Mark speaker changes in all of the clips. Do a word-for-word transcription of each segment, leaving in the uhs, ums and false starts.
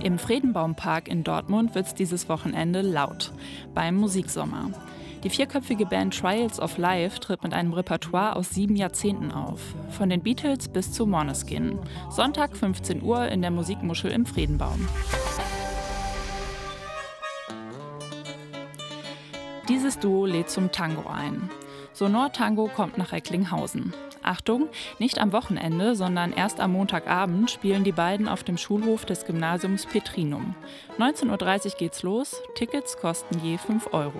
Speaker 1: Im Friedenbaumpark in Dortmund wird es dieses Wochenende laut beim Musiksommer. Die vierköpfige Band Trials of Life tritt mit einem Repertoire aus sieben Jahrzehnten auf. Von den Beatles bis zu Måneskin. Sonntag fünfzehn Uhr in der Musikmuschel im Friedenbaum. Dieses Duo lädt zum Tango ein. Sonor Tango kommt nach Recklinghausen. Achtung, nicht am Wochenende, sondern erst am Montagabend spielen die beiden auf dem Schulhof des Gymnasiums Petrinum. neunzehn Uhr dreißig geht's los, Tickets kosten je fünf Euro.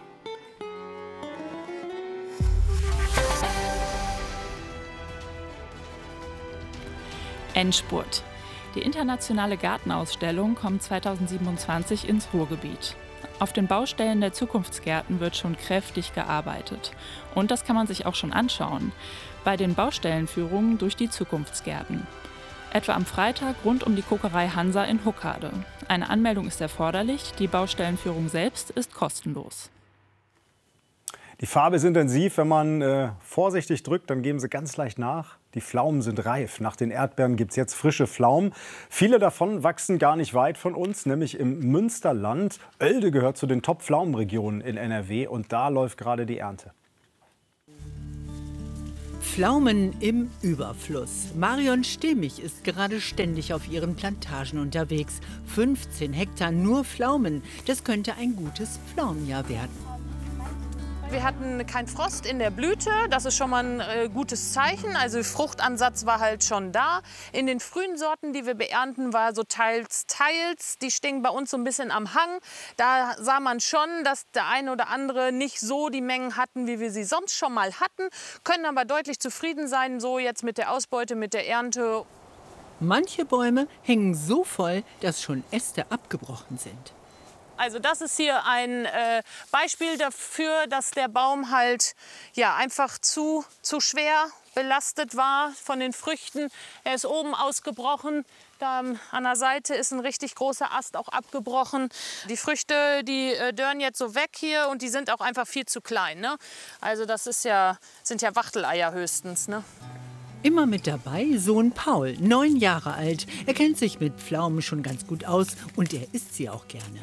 Speaker 1: Endspurt. Die internationale Gartenausstellung kommt zweitausendsiebenundzwanzig ins Ruhrgebiet. Auf den Baustellen der Zukunftsgärten wird schon kräftig gearbeitet. Und das kann man sich auch schon anschauen. Bei den Baustellenführungen durch die Zukunftsgärten. Etwa am Freitag rund um die Kokerei Hansa in Huckade. Eine Anmeldung ist erforderlich, die Baustellenführung selbst ist kostenlos.
Speaker 2: Die Farbe ist intensiv, wenn man äh, vorsichtig drückt, dann geben sie ganz leicht nach. Die Pflaumen sind reif. Nach den Erdbeeren gibt es jetzt frische Pflaumen. Viele davon wachsen gar nicht weit von uns, nämlich im Münsterland. Oelde gehört zu den Top-Pflaumenregionen in N R W und da läuft gerade die Ernte.
Speaker 3: Pflaumen im Überfluss. Marion Stehmich ist gerade ständig auf ihren Plantagen unterwegs. fünfzehn Hektar nur Pflaumen. Das könnte ein gutes Pflaumenjahr werden.
Speaker 4: Wir hatten keinen Frost in der Blüte, das ist schon mal ein äh, gutes Zeichen. Also Fruchtansatz war halt schon da. In den frühen Sorten, die wir beernten, war so teils, teils. Die stehen bei uns so ein bisschen am Hang. Da sah man schon, dass der eine oder andere nicht so die Mengen hatten, wie wir sie sonst schon mal hatten. Können aber deutlich zufrieden sein, so jetzt mit der Ausbeute, mit der Ernte.
Speaker 3: Manche Bäume hängen so voll, dass schon Äste abgebrochen sind.
Speaker 4: Also das ist hier ein äh, Beispiel dafür, dass der Baum halt ja, einfach zu, zu schwer belastet war von den Früchten. Er ist oben ausgebrochen, da an der Seite ist ein richtig großer Ast auch abgebrochen. Die Früchte, die äh, dörren jetzt so weg hier und die sind auch einfach viel zu klein. Ne? Also das ist ja, sind ja Wachteleier höchstens. Ne?
Speaker 3: Immer mit dabei Sohn Paul, neun Jahre alt. Er kennt sich mit Pflaumen schon ganz gut aus und er isst sie auch gerne.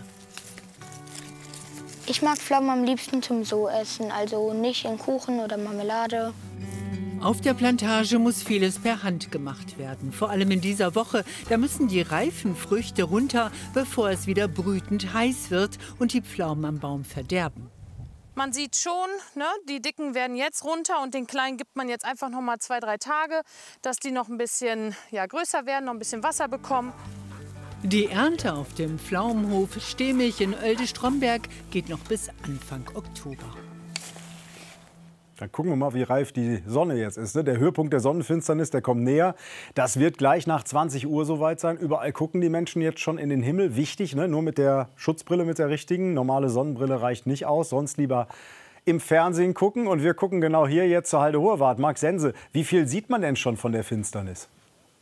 Speaker 5: Ich mag Pflaumen am liebsten zum So-Essen, also nicht in Kuchen oder Marmelade.
Speaker 3: Auf der Plantage muss vieles per Hand gemacht werden. Vor allem in dieser Woche, da müssen die reifen Früchte runter, bevor es wieder brütend heiß wird und die Pflaumen am Baum verderben.
Speaker 4: Man sieht schon, ne, die dicken werden jetzt runter und den kleinen gibt man jetzt einfach noch mal zwei, drei Tage, dass die noch ein bisschen ja, größer werden, noch ein bisschen Wasser bekommen.
Speaker 3: Die Ernte auf dem Pflaumenhof Stehmich in Oelde-Stromberg geht noch bis Anfang Oktober.
Speaker 2: Dann gucken wir mal, wie reif die Sonne jetzt ist. Der Höhepunkt der Sonnenfinsternis, der kommt näher. Das wird gleich nach zwanzig Uhr soweit sein. Überall gucken die Menschen jetzt schon in den Himmel. Wichtig, ne? Nur mit der Schutzbrille, mit der richtigen. Normale Sonnenbrille reicht nicht aus. Sonst lieber im Fernsehen gucken. Und wir gucken genau hier jetzt zur Halde Hoherwart. Marc Sense, wie viel sieht man denn schon von der Finsternis?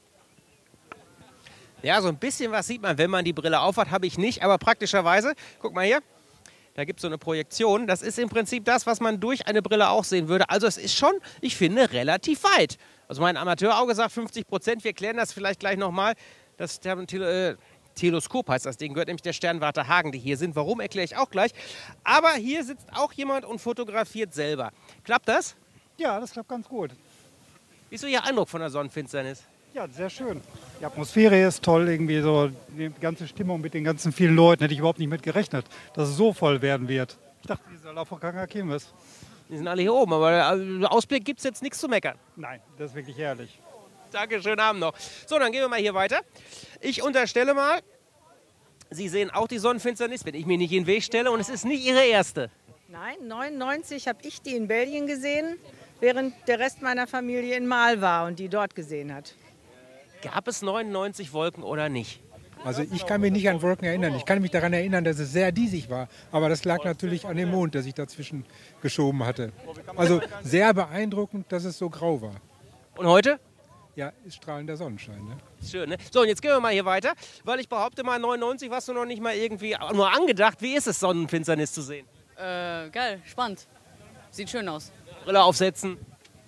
Speaker 6: Ja, so ein bisschen was sieht man, wenn man die Brille aufhat, habe ich nicht. Aber praktischerweise, guck mal hier, da gibt es so eine Projektion. Das ist im Prinzip das, was man durch eine Brille auch sehen würde. Also es ist schon, ich finde, relativ weit. Also mein Amateurauge sagt fünfzig Prozent. Wir klären das vielleicht gleich nochmal. Das äh, Teleskop heißt das Ding, gehört nämlich der Sternwarte Hagen, die hier sind. Warum, erkläre ich auch gleich. Aber hier sitzt auch jemand und fotografiert selber. Klappt das?
Speaker 7: Ja, das klappt ganz gut.
Speaker 6: Wie ist so Ihr Eindruck von der Sonnenfinsternis?
Speaker 7: Ja, sehr schön. Die Atmosphäre ist toll, irgendwie so die ganze Stimmung mit den ganzen vielen Leuten. Hätte ich überhaupt nicht mit gerechnet, dass es so voll werden wird. Ich dachte, die soll auf der Kirmes.
Speaker 6: Die sind alle hier oben, aber Ausblick gibt es jetzt nichts zu meckern.
Speaker 7: Nein, das ist wirklich herrlich.
Speaker 6: Danke, schönen Abend noch. So, dann gehen wir mal hier weiter. Ich unterstelle mal, Sie sehen auch die Sonnenfinsternis, wenn ich mir nicht in den Weg stelle. Und es ist nicht Ihre erste.
Speaker 8: Nein, neunundneunzig habe ich die in Belgien gesehen, während der Rest meiner Familie in Mal war und die dort gesehen hat.
Speaker 6: Gab es neunundneunzig Wolken oder nicht?
Speaker 9: Also ich kann mich nicht an Wolken erinnern. Ich kann mich daran erinnern, dass es sehr diesig war. Aber das lag natürlich an dem Mond, der sich dazwischen geschoben hatte. Also sehr beeindruckend, dass es so grau war.
Speaker 6: Und heute?
Speaker 9: Ja, ist strahlender Sonnenschein. Ne?
Speaker 6: Schön, ne? So, und jetzt gehen wir mal hier weiter. Weil ich behaupte mal, neunundneunzig warst du noch nicht mal irgendwie nur angedacht. Wie ist es, Sonnenfinsternis zu sehen?
Speaker 10: Äh, geil, spannend. Sieht schön aus.
Speaker 6: Brille aufsetzen.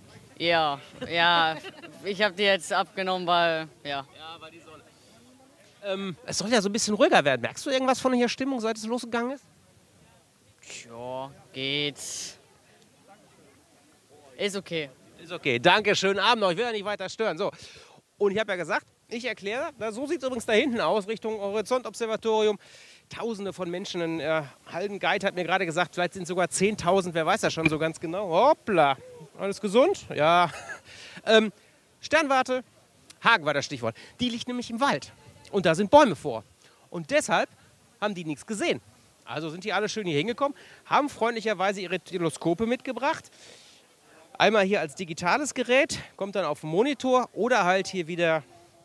Speaker 10: Ja, ja, ich habe die jetzt abgenommen, weil, ja.
Speaker 6: Ja, weil die Sonne. Ähm, es soll ja so ein bisschen ruhiger werden. Merkst du irgendwas von der Stimmung, seit es losgegangen ist?
Speaker 10: Ja, geht. Ist okay.
Speaker 6: Ist okay. Danke, schönen Abend noch. Ich will ja nicht weiter stören. So. Und ich habe ja gesagt, ich erkläre, na, so sieht es übrigens da hinten aus, Richtung Horizontobservatorium. Tausende von Menschen. Äh, Halden Guide hat mir gerade gesagt, vielleicht sind es sogar zehntausend, wer weiß das schon so ganz genau. Hoppla. Alles gesund? Ja. Ähm, Sternwarte, Hagen war das Stichwort. Die liegt nämlich im Wald. Und da sind Bäume vor. Und deshalb haben die nichts gesehen. Also sind die alle schön hier hingekommen, haben freundlicherweise ihre Teleskope mitgebracht. Einmal hier als digitales Gerät, kommt dann auf den Monitor oder halt hier wieder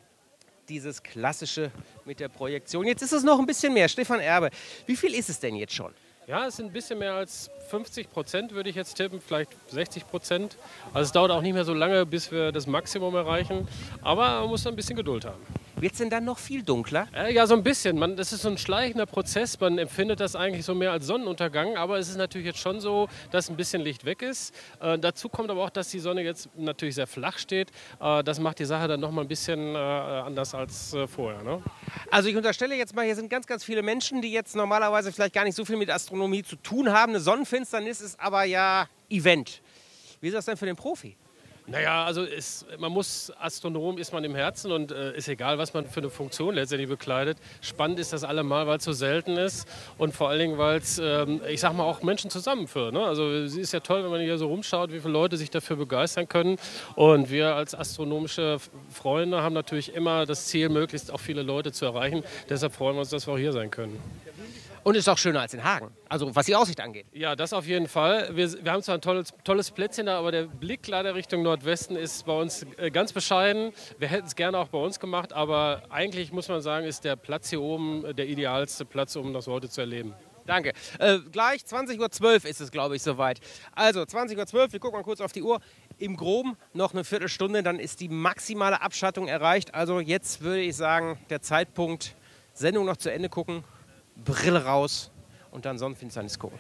Speaker 6: dieses klassische mit der Projektion. Jetzt ist es noch ein bisschen mehr. Stefan Erbe, wie viel ist es denn jetzt schon?
Speaker 11: Ja, es sind ein bisschen mehr als fünfzig Prozent, würde ich jetzt tippen, vielleicht sechzig Prozent. Also es dauert auch nicht mehr so lange, bis wir das Maximum erreichen. Aber man muss ein bisschen Geduld haben.
Speaker 6: Wird es denn dann noch viel dunkler?
Speaker 11: Äh, ja, so ein bisschen. Man, das ist so ein schleichender Prozess. Man empfindet das eigentlich so mehr als Sonnenuntergang. Aber es ist natürlich jetzt schon so, dass ein bisschen Licht weg ist. Äh, dazu kommt aber auch, dass die Sonne jetzt natürlich sehr flach steht. Äh, das macht die Sache dann noch mal ein bisschen äh, anders als äh, vorher. Ne?
Speaker 6: Also ich unterstelle jetzt mal, hier sind ganz, ganz viele Menschen, die jetzt normalerweise vielleicht gar nicht so viel mit Astronomie zu tun haben. Eine Sonnenfinsternis ist aber ja Event. Wie ist das denn für den Profi?
Speaker 11: Naja, also ist, man muss, Astronom ist man im Herzen und äh, ist egal, was man für eine Funktion letztendlich bekleidet. Spannend ist das allemal, weil es so selten ist und vor allen Dingen, weil es, ähm, ich sag mal, auch Menschen zusammenführt. Ne? Also es ist ja toll, wenn man hier so rumschaut, wie viele Leute sich dafür begeistern können. Und wir als astronomische Freunde haben natürlich immer das Ziel, möglichst auch viele Leute zu erreichen. Deshalb freuen wir uns, dass wir auch hier sein können.
Speaker 6: Und ist auch schöner als in Hagen, also was die Aussicht angeht.
Speaker 11: Ja, das auf jeden Fall. Wir, wir haben zwar ein tolles, tolles Plätzchen da, aber der Blick leider Richtung Nordwesten ist bei uns äh, ganz bescheiden. Wir hätten es gerne auch bei uns gemacht, aber eigentlich muss man sagen, ist der Platz hier oben der idealste Platz, um das heute zu erleben.
Speaker 6: Danke. Äh, gleich zwanzig Uhr zwölf ist es, glaube ich, soweit. Also zwanzig Uhr zwölf, wir gucken mal kurz auf die Uhr. Im Groben noch eine Viertelstunde, dann ist die maximale Abschattung erreicht. Also jetzt würde ich sagen, der Zeitpunkt, Sendung noch zu Ende gucken. Brille raus und dann Sonnenfinsternis gucken.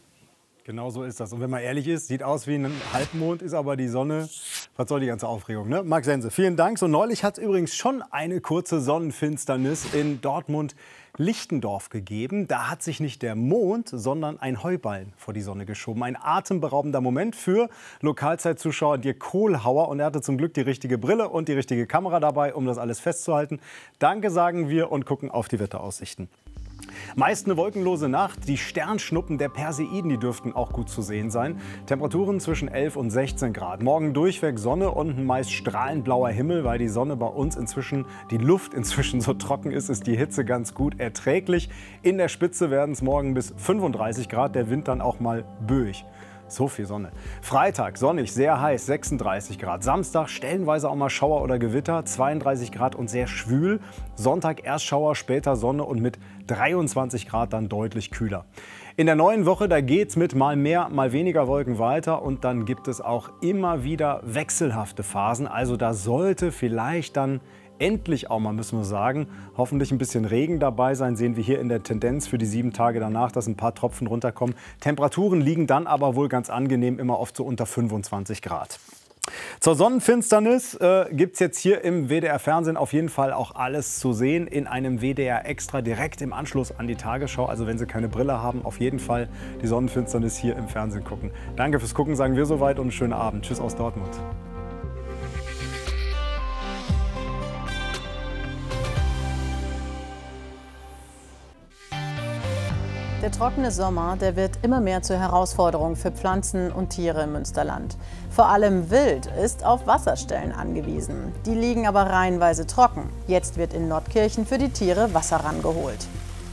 Speaker 2: Genau so ist das. Und wenn man ehrlich ist, sieht aus wie ein Halbmond, ist aber die Sonne. Was soll die ganze Aufregung, ne? Marc Sense, vielen Dank. So neulich hat es übrigens schon eine kurze Sonnenfinsternis in Dortmund-Lichtendorf gegeben. Da hat sich nicht der Mond, sondern ein Heuballen vor die Sonne geschoben. Ein atemberaubender Moment für Lokalzeitzuschauer Dirk Kohlhauer. Und er hatte zum Glück die richtige Brille und die richtige Kamera dabei, um das alles festzuhalten. Danke, sagen wir, und gucken auf die Wetteraussichten. Meist eine wolkenlose Nacht. Die Sternschnuppen der Perseiden, die dürften auch gut zu sehen sein. Temperaturen zwischen elf und sechzehn Grad. Morgen durchweg Sonne und ein meist strahlend blauer Himmel. Weil die Sonne bei uns inzwischen, die Luft inzwischen so trocken ist, ist die Hitze ganz gut erträglich. In der Spitze werden es morgen bis fünfunddreißig Grad. Der Wind dann auch mal böig. So viel Sonne. Freitag sonnig, sehr heiß, sechsunddreißig Grad. Samstag stellenweise auch mal Schauer oder Gewitter, zweiunddreißig Grad und sehr schwül. Sonntag erst Schauer, später Sonne und mit dreiundzwanzig Grad dann deutlich kühler. In der neuen Woche, da geht's mit mal mehr, mal weniger Wolken weiter und dann gibt es auch immer wieder wechselhafte Phasen. Also da sollte vielleicht dann endlich auch mal, müssen wir sagen, hoffentlich ein bisschen Regen dabei sein. Sehen wir hier in der Tendenz für die sieben Tage danach, dass ein paar Tropfen runterkommen. Temperaturen liegen dann aber wohl ganz angenehm, immer oft so unter fünfundzwanzig Grad. Zur Sonnenfinsternis äh, gibt es jetzt hier im W D R-Fernsehen auf jeden Fall auch alles zu sehen. In einem W D R Extra direkt im Anschluss an die Tagesschau. Also wenn Sie keine Brille haben, auf jeden Fall die Sonnenfinsternis hier im Fernsehen gucken. Danke fürs Gucken, sagen wir soweit und einen schönen Abend. Tschüss aus Dortmund.
Speaker 12: Der trockene Sommer, der wird immer mehr zur Herausforderung für Pflanzen und Tiere im Münsterland. Vor allem Wild ist auf Wasserstellen angewiesen. Die liegen aber reihenweise trocken. Jetzt wird in Nordkirchen für die Tiere Wasser rangeholt.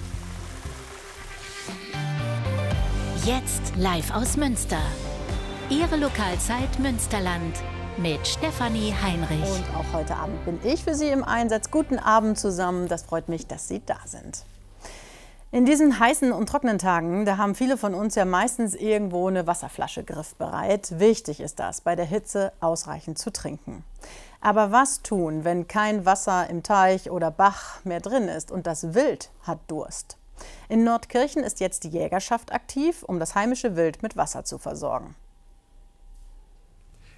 Speaker 13: Jetzt live aus Münster. Ihre Lokalzeit Münsterland mit Stefanie Heinrich.
Speaker 12: Und auch heute Abend bin ich für Sie im Einsatz. Guten Abend zusammen. Das freut mich, dass Sie da sind. In diesen heißen und trockenen Tagen, da haben viele von uns ja meistens irgendwo eine Wasserflasche griffbereit. Wichtig ist das, bei der Hitze ausreichend zu trinken. Aber was tun, wenn kein Wasser im Teich oder Bach mehr drin ist und das Wild hat Durst? In Nordkirchen ist jetzt die Jägerschaft aktiv, um das heimische Wild mit Wasser zu versorgen.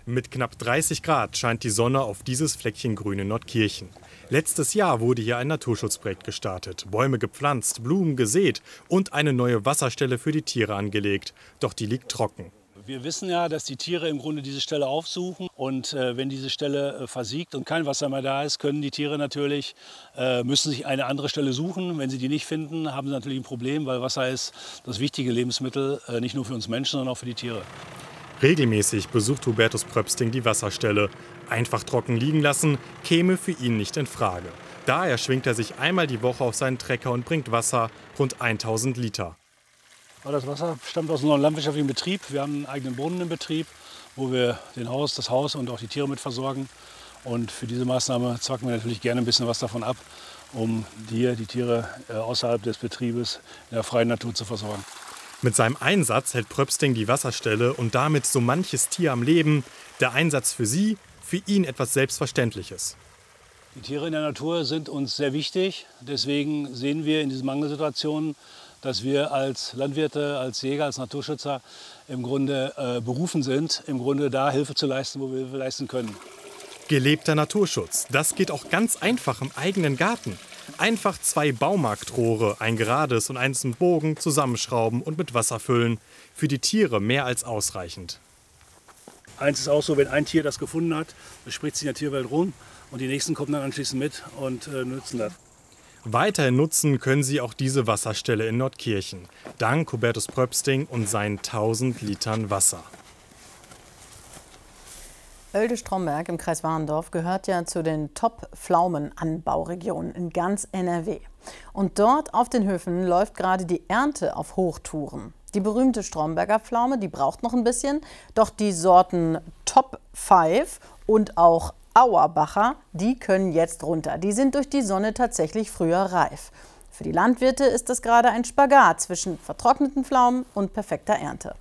Speaker 14: Mit knapp dreißig Grad scheint die Sonne auf dieses Fleckchen Grün in Nordkirchen. Letztes Jahr wurde hier ein Naturschutzprojekt gestartet, Bäume gepflanzt, Blumen gesät und eine neue Wasserstelle für die Tiere angelegt. Doch die liegt trocken.
Speaker 15: Wir wissen ja, dass die Tiere im Grunde diese Stelle aufsuchen. Und äh, wenn diese Stelle äh, versiegt und kein Wasser mehr da ist, können die Tiere natürlich, äh, müssen sich eine andere Stelle suchen. Wenn sie die nicht finden, haben sie natürlich ein Problem, weil Wasser ist das wichtige Lebensmittel, äh, nicht nur für uns Menschen, sondern auch für die Tiere.
Speaker 14: Regelmäßig besucht Hubertus Pröpsting die Wasserstelle. Einfach trocken liegen lassen, käme für ihn nicht in Frage. Daher schwingt er sich einmal die Woche auf seinen Trecker und bringt Wasser, rund tausend Liter.
Speaker 15: Das Wasser stammt aus einem landwirtschaftlichen Betrieb. Wir haben einen eigenen Brunnen im Betrieb, wo wir den Haus, das Haus und auch die Tiere mit versorgen. Und für diese Maßnahme zwacken wir natürlich gerne ein bisschen was davon ab, um die, die Tiere außerhalb des Betriebes in der freien Natur zu versorgen.
Speaker 14: Mit seinem Einsatz hält Pröpsting die Wasserstelle und damit so manches Tier am Leben. Der Einsatz für sie, für ihn etwas Selbstverständliches.
Speaker 15: Die Tiere in der Natur sind uns sehr wichtig. Deswegen sehen wir in diesen Mangelsituationen, dass wir als Landwirte, als Jäger, als Naturschützer im Grunde äh, berufen sind, im Grunde da Hilfe zu leisten, wo wir Hilfe leisten können.
Speaker 14: Gelebter Naturschutz, das geht auch ganz einfach im eigenen Garten. Einfach zwei Baumarktrohre, ein gerades und eins im Bogen, zusammenschrauben und mit Wasser füllen. Für die Tiere mehr als ausreichend.
Speaker 15: Eins ist auch so, wenn ein Tier das gefunden hat, das spricht sich in der Tierwelt rum und die nächsten kommen dann anschließend mit und äh, nutzen das.
Speaker 14: Weiterhin nutzen können sie auch diese Wasserstelle in Nordkirchen. Dank Hubertus Pröpsting und seinen tausend Litern Wasser.
Speaker 12: Oelde-Stromberg im Kreis Warendorf gehört ja zu den Top-Pflaumenanbauregionen in ganz N R W. Und dort auf den Höfen läuft gerade die Ernte auf Hochtouren. Die berühmte Stromberger Pflaume, die braucht noch ein bisschen, doch die Sorten Top fünf und auch Auerbacher, die können jetzt runter. Die sind durch die Sonne tatsächlich früher reif. Für die Landwirte ist das gerade ein Spagat zwischen vertrockneten Pflaumen und perfekter Ernte.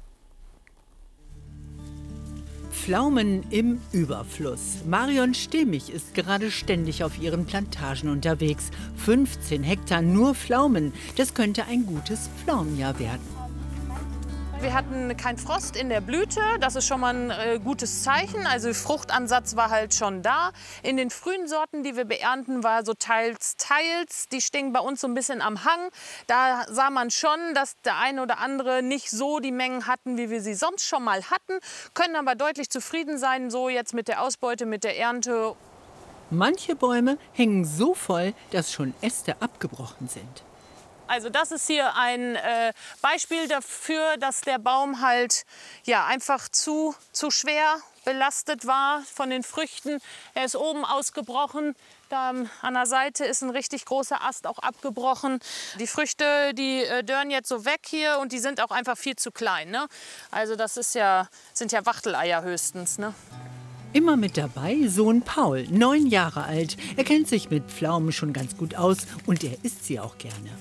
Speaker 3: Pflaumen im Überfluss. Marion Stehmich ist gerade ständig auf ihren Plantagen unterwegs. fünfzehn Hektar nur Pflaumen. Das könnte ein gutes Pflaumenjahr werden.
Speaker 4: Wir hatten keinen Frost in der Blüte, das ist schon mal ein äh, gutes Zeichen. Also Fruchtansatz war halt schon da. In den frühen Sorten, die wir beernten, war so teils, teils. Die stehen bei uns so ein bisschen am Hang. Da sah man schon, dass der eine oder andere nicht so die Mengen hatten, wie wir sie sonst schon mal hatten. Können aber deutlich zufrieden sein, so jetzt mit der Ausbeute, mit der Ernte.
Speaker 3: Manche Bäume hängen so voll, dass schon Äste abgebrochen sind.
Speaker 4: Also das ist hier ein äh, Beispiel dafür, dass der Baum halt ja, einfach zu, zu schwer belastet war von den Früchten. Er ist oben ausgebrochen. Da an der Seite ist ein richtig großer Ast auch abgebrochen. Die Früchte, die äh, dörren jetzt so weg hier und die sind auch einfach viel zu klein. Ne? Also das ist ja, sind ja Wachteleier höchstens. Ne?
Speaker 3: Immer mit dabei Sohn Paul, neun Jahre alt. Er kennt sich mit Pflaumen schon ganz gut aus und er isst sie auch gerne.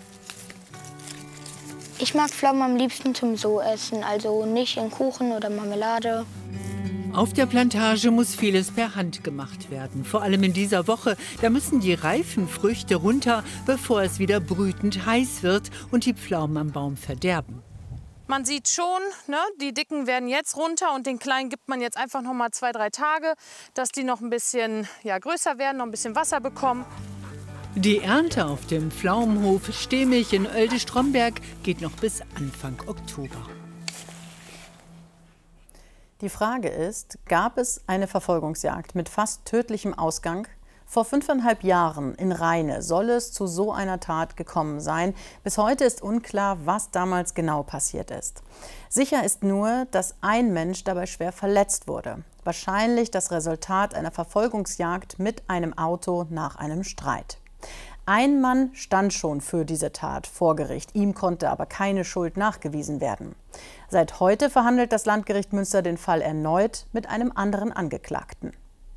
Speaker 5: Ich mag Pflaumen am liebsten zum so essen, also nicht in Kuchen oder Marmelade.
Speaker 3: Auf der Plantage muss vieles per Hand gemacht werden. Vor allem in dieser Woche, da müssen die reifen Früchte runter, bevor es wieder brütend heiß wird und die Pflaumen am Baum verderben.
Speaker 4: Man sieht schon, ne, die Dicken werden jetzt runter und den Kleinen gibt man jetzt einfach noch mal zwei, drei Tage, dass die noch ein bisschen ja, größer werden, noch ein bisschen Wasser bekommen.
Speaker 3: Die Ernte auf dem Pflaumenhof Stehmich in Oelde-Stromberg geht noch bis Anfang Oktober.
Speaker 12: Die Frage ist, gab es eine Verfolgungsjagd mit fast tödlichem Ausgang? Vor fünfeinhalb Jahren in Rheine soll es zu so einer Tat gekommen sein. Bis heute ist unklar, was damals genau passiert ist. Sicher ist nur, dass ein Mensch dabei schwer verletzt wurde. Wahrscheinlich das Resultat einer Verfolgungsjagd mit einem Auto nach einem Streit. Ein Mann stand schon für diese Tat vor Gericht. Ihm konnte aber keine Schuld nachgewiesen werden. Seit heute verhandelt das Landgericht Münster den Fall erneut mit einem anderen Angeklagten.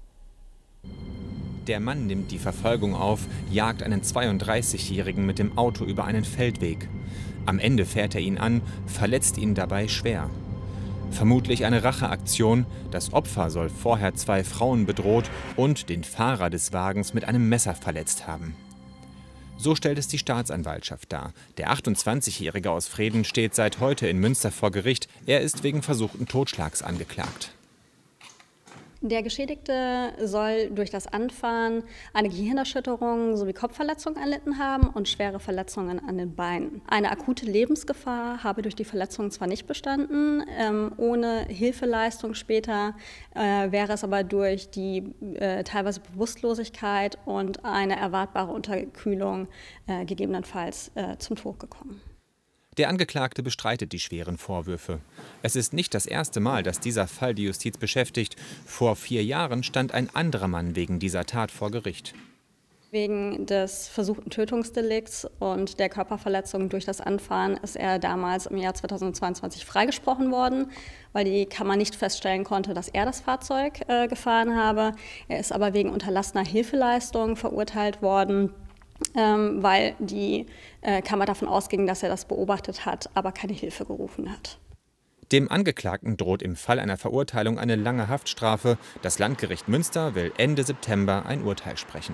Speaker 16: Der Mann nimmt die Verfolgung auf, jagt einen zweiunddreißigjährigen mit dem Auto über einen Feldweg. Am Ende fährt er ihn an, verletzt ihn dabei schwer. Vermutlich eine Racheaktion. Das Opfer soll vorher zwei Frauen bedroht und den Fahrer des Wagens mit einem Messer verletzt haben. So stellt es die Staatsanwaltschaft dar. Der achtundzwanzigjährige aus Vreden steht seit heute in Münster vor Gericht. Er ist wegen versuchten Totschlags angeklagt.
Speaker 17: Der Geschädigte soll durch das Anfahren eine Gehirnerschütterung sowie Kopfverletzung erlitten haben und schwere Verletzungen an den Beinen. Eine akute Lebensgefahr habe durch die Verletzung zwar nicht bestanden, ähm, ohne Hilfeleistung später äh, wäre es aber durch die äh, teilweise Bewusstlosigkeit und eine erwartbare Unterkühlung äh, gegebenenfalls äh, zum Tod gekommen.
Speaker 16: Der Angeklagte bestreitet die schweren Vorwürfe. Es ist nicht das erste Mal, dass dieser Fall die Justiz beschäftigt. Vor vier Jahren stand ein anderer Mann wegen dieser Tat vor Gericht.
Speaker 17: Wegen des versuchten Tötungsdelikts und der Körperverletzung durch das Anfahren ist er damals im Jahr zweitausendzweiundzwanzig freigesprochen worden, weil die Kammer nicht feststellen konnte, dass er das Fahrzeug äh, gefahren habe. Er ist aber wegen unterlassener Hilfeleistung verurteilt worden, Ähm, weil die äh, Kammer davon ausging, dass er das beobachtet hat, aber keine Hilfe gerufen hat.
Speaker 16: Dem Angeklagten droht im Fall einer Verurteilung eine lange Haftstrafe. Das Landgericht Münster will Ende September ein Urteil sprechen.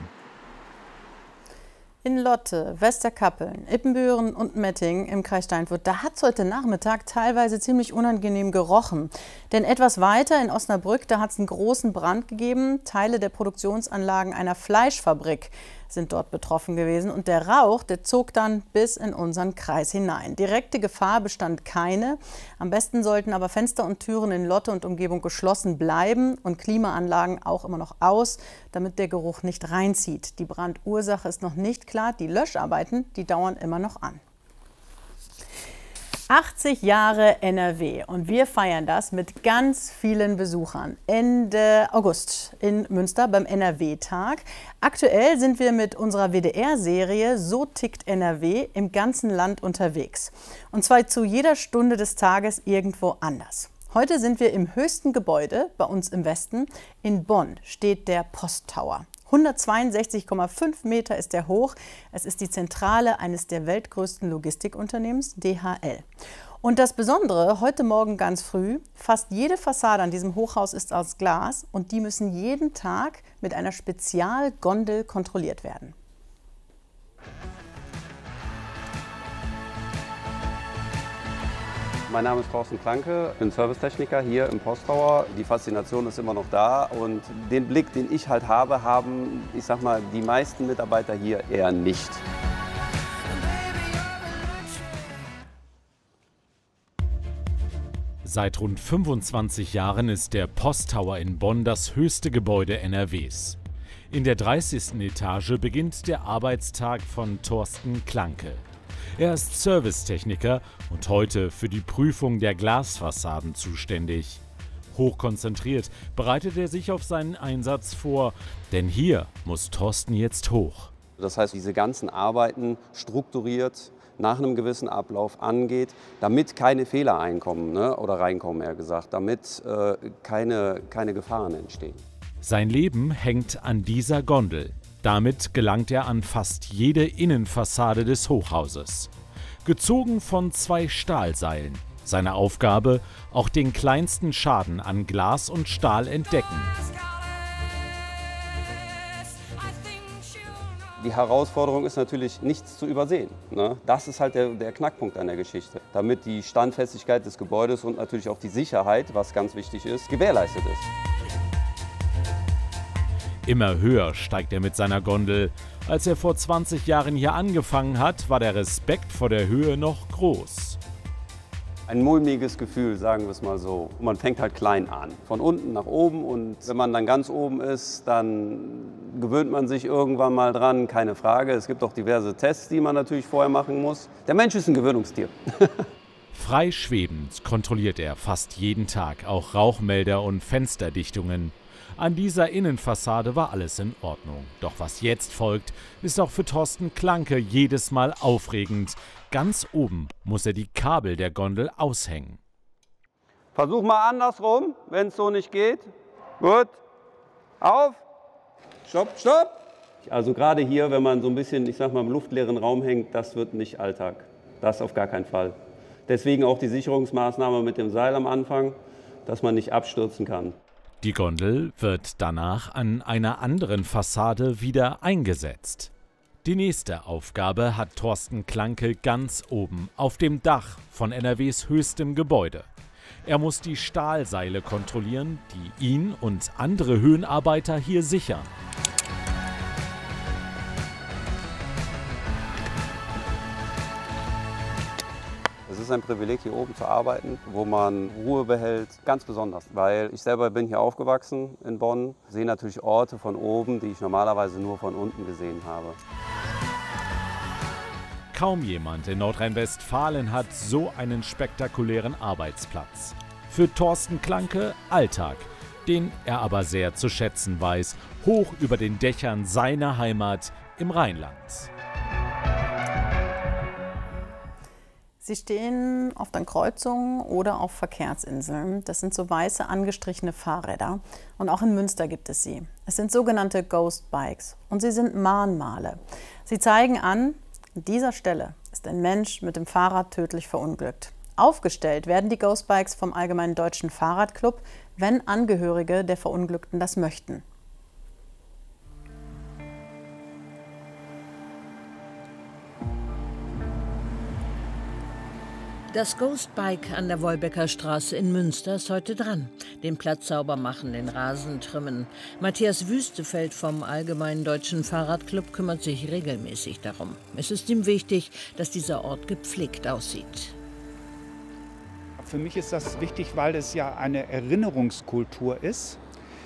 Speaker 12: In Lotte, Westerkappeln, Ippenbüren und Mettingen im Kreis Steinfurt, da hat es heute Nachmittag teilweise ziemlich unangenehm gerochen. Denn etwas weiter in Osnabrück, da hat es einen großen Brand gegeben. Teile der Produktionsanlagen einer Fleischfabrik sind dort betroffen gewesen. Und der Rauch, der zog dann bis in unseren Kreis hinein. Direkte Gefahr bestand keine. Am besten sollten aber Fenster und Türen in Lotte und Umgebung geschlossen bleiben und Klimaanlagen auch immer noch aus, damit der Geruch nicht reinzieht. Die Brandursache ist noch nicht klar. Die Löscharbeiten, die dauern immer noch an. achtzig Jahre N R W und wir feiern das mit ganz vielen Besuchern Ende August in Münster beim N R W-Tag. Aktuell sind wir mit unserer W D R-Serie So tickt N R W im ganzen Land unterwegs. Und zwar zu jeder Stunde des Tages irgendwo anders. Heute sind wir im höchsten Gebäude bei uns im Westen. In Bonn steht der Posttower. hundertzweiundsechzig Komma fünf Meter ist er hoch. Es ist die Zentrale eines der weltgrößten Logistikunternehmens, D H L. Und das Besondere, heute Morgen ganz früh, fast jede Fassade an diesem Hochhaus ist aus Glas und die müssen jeden Tag mit einer Spezialgondel kontrolliert werden.
Speaker 18: Mein Name ist Thorsten Klanke, ich bin Servicetechniker hier im Posttower. Die Faszination ist immer noch da und den Blick, den ich halt habe, haben, ich sag mal, die meisten Mitarbeiter hier eher nicht.
Speaker 19: Seit rund fünfundzwanzig Jahren ist der Posttower in Bonn das höchste Gebäude N R Ws. In der dreißigsten Etage beginnt der Arbeitstag von Thorsten Klanke. Er ist Servicetechniker und heute für die Prüfung der Glasfassaden zuständig. Hochkonzentriert bereitet er sich auf seinen Einsatz vor, denn hier muss Thorsten jetzt hoch.
Speaker 18: Das heißt, diese ganzen Arbeiten strukturiert nach einem gewissen Ablauf angeht, damit keine Fehler einkommen, ne, oder reinkommen, eher gesagt, damit äh, keine, keine Gefahren entstehen.
Speaker 19: Sein Leben hängt an dieser Gondel. Damit gelangt er an fast jede Innenfassade des Hochhauses. Gezogen von zwei Stahlseilen. Seine Aufgabe, auch den kleinsten Schaden an Glas und Stahl entdecken.
Speaker 18: Die Herausforderung ist natürlich, nichts zu übersehen, ne? Das ist halt der, der Knackpunkt an der Geschichte. Damit die Standfestigkeit des Gebäudes und natürlich auch die Sicherheit, was ganz wichtig ist, gewährleistet ist.
Speaker 19: Immer höher steigt er mit seiner Gondel. Als er vor zwanzig Jahren hier angefangen hat, war der Respekt vor der Höhe noch groß.
Speaker 18: Ein mulmiges Gefühl, sagen wir es mal so. Man fängt halt klein an, von unten nach oben, und wenn man dann ganz oben ist, dann gewöhnt man sich irgendwann mal dran, keine Frage. Es gibt auch diverse Tests, die man natürlich vorher machen muss. Der Mensch ist ein Gewöhnungstier.
Speaker 19: Frei schwebend kontrolliert er fast jeden Tag auch Rauchmelder und Fensterdichtungen. An dieser Innenfassade war alles in Ordnung. Doch was jetzt folgt, ist auch für Thorsten Klanke jedes Mal aufregend. Ganz oben muss er die Kabel der Gondel aushängen.
Speaker 18: Versuch mal andersrum, wenn es so nicht geht. Gut. Auf. Stopp, stopp. Also gerade hier, wenn man so ein bisschen, ich sag mal, im luftleeren Raum hängt, das wird nicht Alltag. Das auf gar keinen Fall. Deswegen auch die Sicherungsmaßnahme mit dem Seil am Anfang, dass man nicht abstürzen kann.
Speaker 19: Die Gondel wird danach an einer anderen Fassade wieder eingesetzt. Die nächste Aufgabe hat Thorsten Klanke ganz oben auf dem Dach von N R Ws höchstem Gebäude. Er muss die Stahlseile kontrollieren, die ihn und andere Höhenarbeiter hier sichern.
Speaker 18: Es ist ein Privileg, hier oben zu arbeiten, wo man Ruhe behält, ganz besonders. Weil ich selber bin hier aufgewachsen in Bonn, sehe natürlich Orte von oben, die ich normalerweise nur von unten gesehen habe.
Speaker 19: Kaum jemand in Nordrhein-Westfalen hat so einen spektakulären Arbeitsplatz. Für Thorsten Klanke Alltag, den er aber sehr zu schätzen weiß, hoch über den Dächern seiner Heimat im Rheinland.
Speaker 12: Sie stehen oft an Kreuzungen oder auf Verkehrsinseln. Das sind so weiße angestrichene Fahrräder. Und auch in Münster gibt es sie. Es sind sogenannte Ghost Bikes und sie sind Mahnmale. Sie zeigen an, an dieser Stelle ist ein Mensch mit dem Fahrrad tödlich verunglückt. Aufgestellt werden die Ghost Bikes vom Allgemeinen Deutschen Fahrradclub, wenn Angehörige der Verunglückten das möchten.
Speaker 20: Das Ghost Bike an der Wolbecker Straße in Münster ist heute dran. Den Platz sauber machen, den Rasen trimmen. Matthias Wüstefeld vom Allgemeinen Deutschen Fahrradclub kümmert sich regelmäßig darum. Es ist ihm wichtig, dass dieser Ort gepflegt aussieht.
Speaker 21: Für mich ist das wichtig, weil es ja eine Erinnerungskultur ist.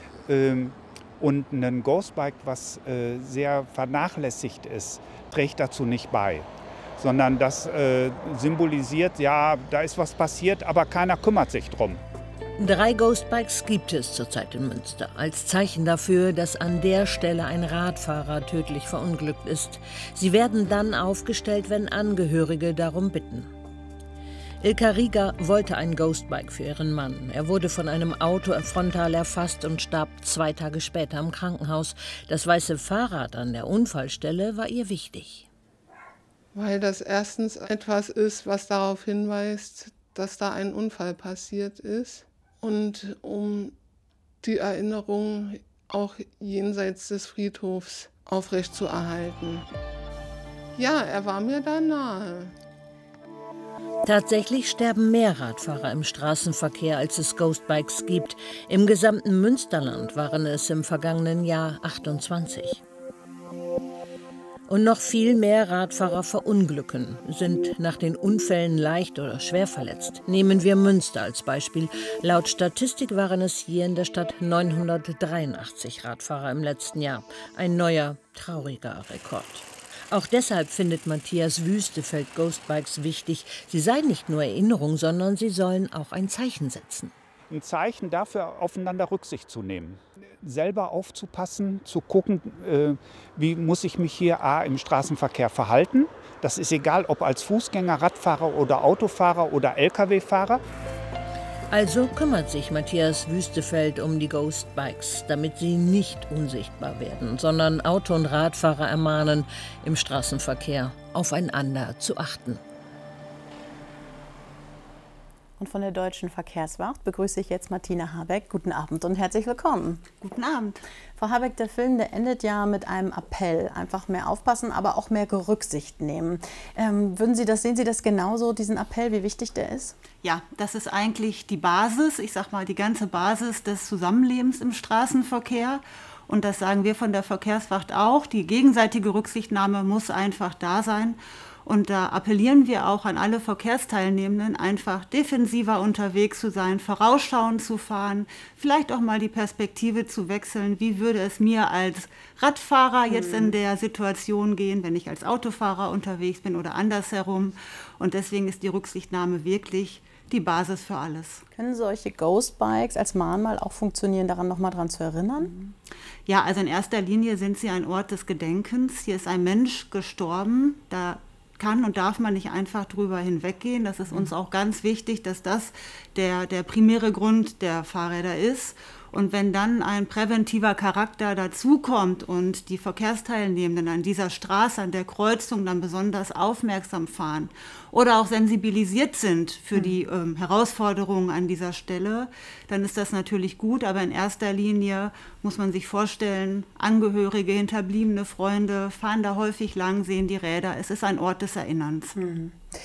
Speaker 21: Und ein Ghost Bike, was sehr vernachlässigt ist, trägt dazu nicht bei. Sondern das äh, symbolisiert, ja, da ist was passiert, aber keiner kümmert sich drum.
Speaker 20: Drei Ghostbikes gibt es zurzeit in Münster, als Zeichen dafür, dass an der Stelle ein Radfahrer tödlich verunglückt ist. Sie werden dann aufgestellt, wenn Angehörige darum bitten. Ilka Rieger wollte ein Ghostbike für ihren Mann. Er wurde von einem Auto frontal erfasst und starb zwei Tage später im Krankenhaus. Das weiße Fahrrad an der Unfallstelle war ihr wichtig.
Speaker 22: Weil das erstens etwas ist, was darauf hinweist, dass da ein Unfall passiert ist. Und um die Erinnerung auch jenseits des Friedhofs aufrechtzuerhalten. Ja, er war mir da nahe.
Speaker 20: Tatsächlich sterben mehr Radfahrer im Straßenverkehr, als es Ghostbikes gibt. Im gesamten Münsterland waren es im vergangenen Jahr achtundzwanzig. Und noch viel mehr Radfahrer verunglücken, sind nach den Unfällen leicht oder schwer verletzt. Nehmen wir Münster als Beispiel. Laut Statistik waren es hier in der Stadt neunhundertdreiundachtzig Radfahrer im letzten Jahr. Ein neuer, trauriger Rekord. Auch deshalb findet Matthias Wüstefeld Ghostbikes wichtig. Sie seien nicht nur Erinnerung, sondern sie sollen auch ein Zeichen setzen.
Speaker 21: Ein Zeichen dafür, aufeinander Rücksicht zu nehmen. Selber aufzupassen, zu gucken, äh, wie muss ich mich hier A, im Straßenverkehr verhalten. Das ist egal, ob als Fußgänger, Radfahrer oder Autofahrer oder L K W-Fahrer.
Speaker 20: Also kümmert sich Matthias Wüstefeld um die Ghost Bikes, damit sie nicht unsichtbar werden, sondern Auto- und Radfahrer ermahnen, im Straßenverkehr aufeinander zu achten.
Speaker 12: Und von der Deutschen Verkehrswacht begrüße ich jetzt Martina Habeck. Guten Abend und herzlich willkommen.
Speaker 23: Guten Abend.
Speaker 12: Frau Habeck, der Film, der endet ja mit einem Appell. Einfach mehr aufpassen, aber auch mehr Rücksicht nehmen. Ähm, würden Sie das, sehen Sie das genauso, diesen Appell, wie wichtig der ist?
Speaker 23: Ja, das ist eigentlich die Basis, ich sag mal die ganze Basis des Zusammenlebens im Straßenverkehr. Und das sagen wir von der Verkehrswacht auch. Die gegenseitige Rücksichtnahme muss einfach da sein. Und da appellieren wir auch an alle Verkehrsteilnehmenden, einfach defensiver unterwegs zu sein, vorausschauend zu fahren, vielleicht auch mal die Perspektive zu wechseln. Wie würde es mir als Radfahrer jetzt in der Situation gehen, wenn ich als Autofahrer unterwegs bin oder andersherum? Und deswegen ist die Rücksichtnahme wirklich die Basis für alles.
Speaker 12: Können solche Ghostbikes als Mahnmal auch funktionieren, daran noch mal dran zu erinnern?
Speaker 23: Ja, also in erster Linie sind sie ein Ort des Gedenkens. Hier ist ein Mensch gestorben, da kann und darf man nicht einfach drüber hinweggehen. Das ist uns auch ganz wichtig, dass das der, der primäre Grund der Fahrräder ist. Und wenn dann ein präventiver Charakter dazukommt und die Verkehrsteilnehmenden an dieser Straße, an der Kreuzung dann besonders aufmerksam fahren oder auch sensibilisiert sind für die ähm, Herausforderungen an dieser Stelle, dann ist das natürlich gut. Aber in erster Linie muss man sich vorstellen, Angehörige, Hinterbliebene, Freunde fahren da häufig lang, sehen die Räder. Es ist ein Ort des Erinnerns.
Speaker 12: Mhm.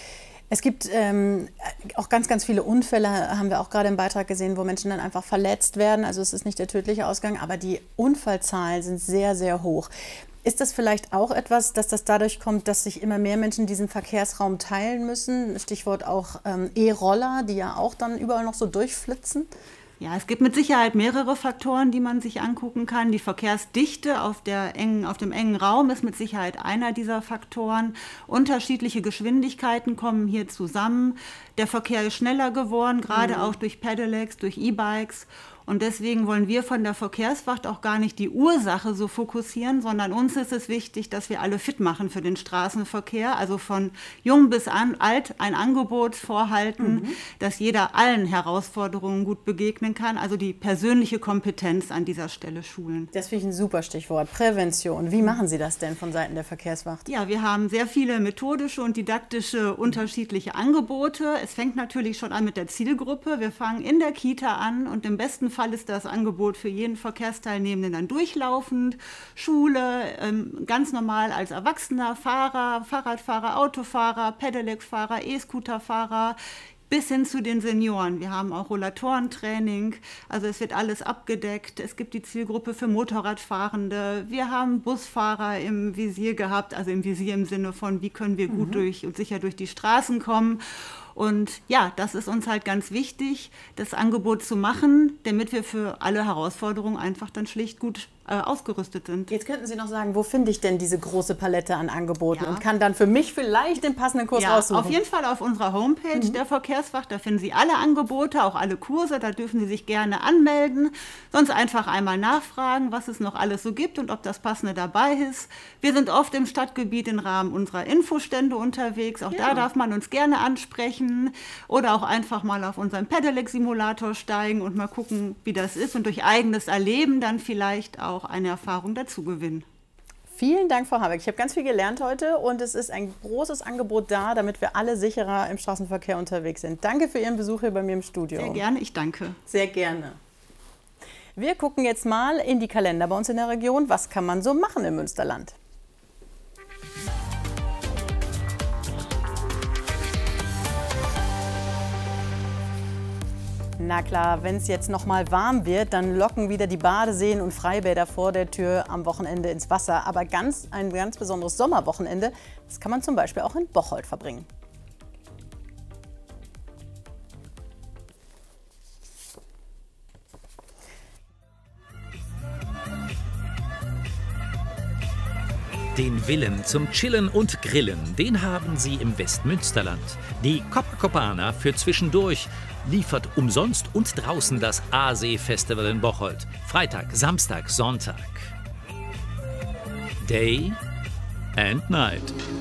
Speaker 12: Es gibt ähm, auch ganz, ganz viele Unfälle, haben wir auch gerade im Beitrag gesehen, wo Menschen dann einfach verletzt werden. Also es ist nicht der tödliche Ausgang, aber die Unfallzahlen sind sehr, sehr hoch. Ist das vielleicht auch etwas, dass das dadurch kommt, dass sich immer mehr Menschen diesen Verkehrsraum teilen müssen? Stichwort auch ähm, E-Roller, die ja auch dann überall noch so durchflitzen?
Speaker 23: Ja, es gibt mit Sicherheit mehrere Faktoren, die man sich angucken kann. Die Verkehrsdichte auf, der engen, auf dem engen Raum ist mit Sicherheit einer dieser Faktoren. Unterschiedliche Geschwindigkeiten kommen hier zusammen. Der Verkehr ist schneller geworden, gerade mhm. auch durch Pedelecs, durch E-Bikes. Und deswegen wollen wir von der Verkehrswacht auch gar nicht die Ursache so fokussieren, sondern uns ist es wichtig, dass wir alle fit machen für den Straßenverkehr. Also von jung bis an, alt ein Angebot vorhalten, mhm. dass jeder allen Herausforderungen gut begegnen kann. Also die persönliche Kompetenz an dieser Stelle schulen.
Speaker 12: Das finde ich ein super Stichwort, Prävention. Wie machen Sie das denn von Seiten der Verkehrswacht?
Speaker 23: Ja, wir haben sehr viele methodische und didaktische unterschiedliche Angebote. Es fängt natürlich schon an mit der Zielgruppe. Wir fangen in der Kita an und im besten Fall ist das Angebot für jeden Verkehrsteilnehmenden dann durchlaufend. Schule, ähm, ganz normal als Erwachsener, Fahrer, Fahrradfahrer, Autofahrer, Pedelec-Fahrer, E-Scooter-Fahrer, bis hin zu den Senioren. Wir haben auch Rollatorentraining, also es wird alles abgedeckt. Es gibt die Zielgruppe für Motorradfahrende. Wir haben Busfahrer im Visier gehabt, also im Visier im Sinne von, wie können wir gut mhm. durch und sicher durch die Straßen kommen. Und ja, das ist uns halt ganz wichtig, das Angebot zu machen, damit wir für alle Herausforderungen einfach dann schlicht gut äh, ausgerüstet sind.
Speaker 12: Jetzt könnten Sie noch sagen, wo finde ich denn diese große Palette an Angeboten ja. und kann dann für mich vielleicht den passenden Kurs
Speaker 23: ja,
Speaker 12: raussuchen?
Speaker 23: Auf jeden Fall auf unserer Homepage mhm. der Verkehrswacht, da finden Sie alle Angebote, auch alle Kurse, da dürfen Sie sich gerne anmelden. Sonst einfach einmal nachfragen, was es noch alles so gibt und ob das Passende dabei ist. Wir sind oft im Stadtgebiet im Rahmen unserer Infostände unterwegs, auch ja. da darf man uns gerne ansprechen. Oder auch einfach mal auf unseren Pedelec-Simulator steigen und mal gucken, wie das ist und durch eigenes Erleben dann vielleicht auch eine Erfahrung dazu gewinnen.
Speaker 12: Vielen Dank, Frau Habeck. Ich habe ganz viel gelernt heute und es ist ein großes Angebot da, damit wir alle sicherer im Straßenverkehr unterwegs sind. Danke für Ihren Besuch hier bei mir im Studio.
Speaker 23: Sehr gerne, ich danke.
Speaker 12: Sehr gerne. Wir gucken jetzt mal in die Kalender bei uns in der Region. Was kann man so machen im Münsterland? Na klar, wenn es jetzt noch mal warm wird, dann locken wieder die Badeseen und Freibäder vor der Tür am Wochenende ins Wasser. Aber ganz, ein ganz besonderes Sommerwochenende, das kann man zum Beispiel auch in Bocholt verbringen.
Speaker 1: Den Willen zum Chillen und Grillen, den haben Sie im Westmünsterland. Die Copacabana für zwischendurch liefert umsonst und draußen das Aasee-Festival in Bocholt. Freitag, Samstag, Sonntag. Day and Night.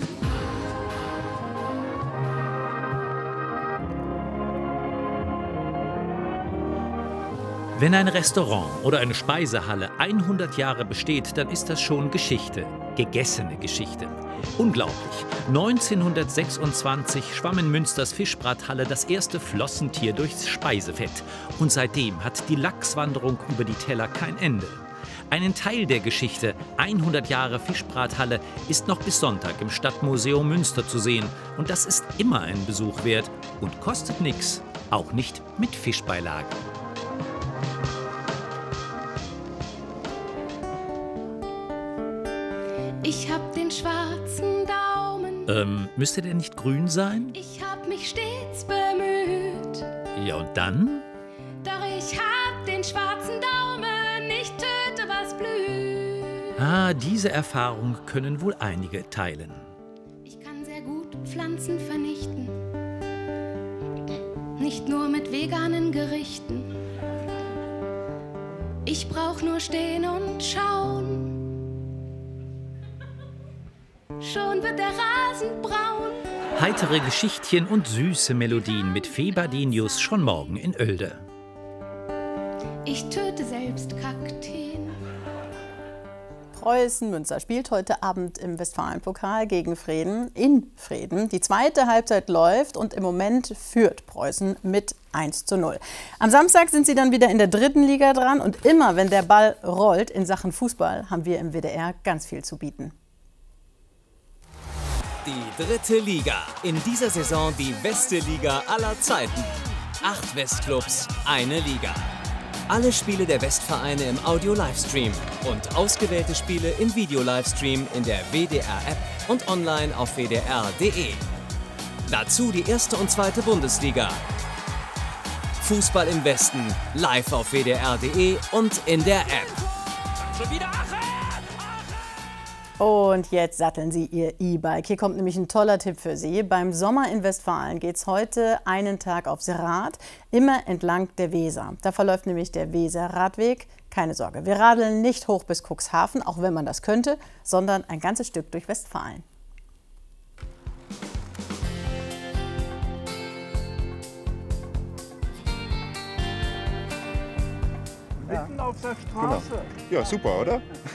Speaker 1: Wenn ein Restaurant oder eine Speisehalle hundert Jahre besteht, dann ist das schon Geschichte. Gegessene Geschichte. Unglaublich. neunzehnhundertsechsundzwanzig schwamm in Münsters Fischbrathalle das erste Flossentier durchs Speisefett. Und seitdem hat die Lachswanderung über die Teller kein Ende. Einen Teil der Geschichte, hundert Jahre Fischbrathalle, ist noch bis Sonntag im Stadtmuseum Münster zu sehen. Und das ist immer ein Besuch wert und kostet nichts. Auch nicht mit Fischbeilage.
Speaker 7: Ich hab den schwarzen Daumen.
Speaker 1: Ähm, müsste der nicht grün sein?
Speaker 7: Ich hab mich stets bemüht.
Speaker 1: Ja, und dann?
Speaker 7: Doch ich hab den schwarzen Daumen. Ich töte, was blüht.
Speaker 1: Ah, diese Erfahrung können wohl einige teilen.
Speaker 7: Ich kann sehr gut Pflanzen vernichten. Nicht nur mit veganen Gerichten. Ich brauch nur stehen und schauen. Schon wird der Rasen braun.
Speaker 1: Heitere Geschichtchen und süße Melodien mit Fee Bardenius schon morgen in Oelde.
Speaker 7: Ich töte selbst Kakteen.
Speaker 12: Preußen Münster spielt heute Abend im Westfalenpokal gegen Vreden in Vreden. Die zweite Halbzeit läuft und im Moment führt Preußen mit eins zu null. Am Samstag sind sie dann wieder in der dritten Liga dran und immer wenn der Ball rollt in Sachen Fußball, haben wir im W D R ganz viel zu bieten.
Speaker 8: Die dritte Liga. In dieser Saison die beste Liga aller Zeiten. Acht Westclubs, eine Liga. Alle Spiele der Westvereine im Audio-Livestream und ausgewählte Spiele im Video-Livestream in der W D R-App und online auf w d r punkt d e. Dazu die erste und zweite Bundesliga. Fußball im Westen, live auf w d r punkt d e und in der App. Schon wieder
Speaker 12: Und jetzt satteln Sie Ihr E-Bike. Hier kommt nämlich ein toller Tipp für Sie. Beim Sommer in Westfalen geht es heute einen Tag aufs Rad, immer entlang der Weser. Da verläuft nämlich der Weserradweg. Keine Sorge, wir radeln nicht hoch bis Cuxhaven, auch wenn man das könnte, sondern ein ganzes Stück durch Westfalen.
Speaker 9: Mitten auf der Straße. Genau. Ja, super, oder?